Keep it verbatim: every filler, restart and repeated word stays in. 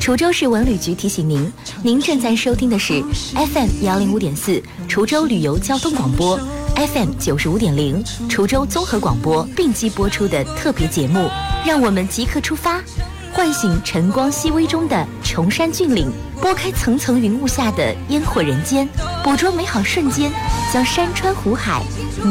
滁州市文旅局提醒您，您正在收听的是 F M 幺零五点四滁州旅游交通广播 ，F M 九十五点零滁州综合广播并机播出的特别节目。让我们即刻出发，唤醒晨光熹微中的崇山峻岭，拨开层层云雾下的烟火人间，捕捉美好瞬间，将山川湖海